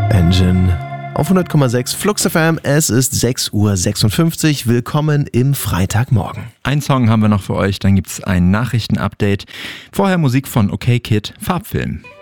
Engine auf 100,6 Flux FM. Es ist 6:56 Uhr. Willkommen im Freitagmorgen. Einen Song haben wir noch für euch, dann gibt's ein Nachrichtenupdate. Vorher Musik von OK Kid, Farbfilm.